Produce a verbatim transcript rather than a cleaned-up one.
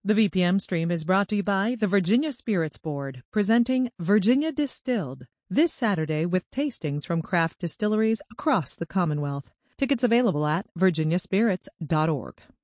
The V P M stream is brought to you by the Virginia Spirits Board, presenting Virginia Distilled this Saturday with tastings from craft distilleries across the Commonwealth. Tickets available at virginia spirits dot org.